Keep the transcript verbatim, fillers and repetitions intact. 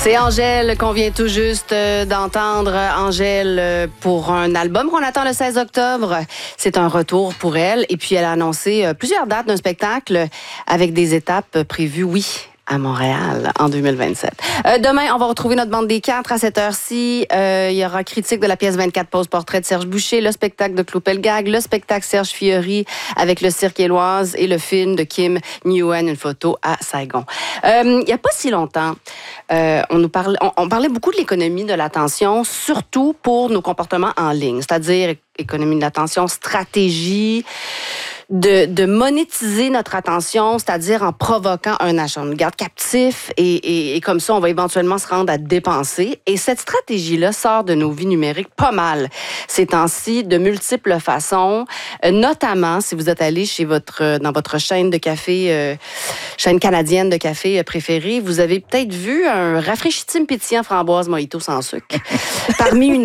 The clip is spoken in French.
C'est Angèle qu'on vient tout juste d'entendre. Angèle pour un album qu'on attend le seize octobre. C'est un retour pour elle. Et puis, elle a annoncé plusieurs dates d'un spectacle avec des étapes prévues, oui, à Montréal en deux mille vingt-sept. Euh, demain, on va retrouver notre bande des quatre à cette heure-ci. Euh, il y aura critique de la pièce vingt-quatre Pause Portrait de Serge Boucher, le spectacle de Claude Pelgag, le spectacle Serge Fiori avec le Cirque Éloise et le film de Kim Nguyen, Une photo à Saigon. Euh, il n'y a pas si longtemps, euh, on nous parlait, on, on parlait beaucoup de l'économie de l'attention, surtout pour nos comportements en ligne, c'est-à-dire économie de l'attention, stratégie, De, de monétiser notre attention, c'est-à-dire en provoquant un achat. On nous garde captifs et, et, et comme ça, on va éventuellement se rendre à dépenser. Et cette stratégie-là sort de nos vies numériques pas mal ces temps-ci, de multiples façons, euh, notamment si vous êtes allé chez votre, dans votre chaîne de café, euh, chaîne canadienne de café préférée, vous avez peut-être vu un rafraîchissime pétillant framboise mojito sans sucre parmi une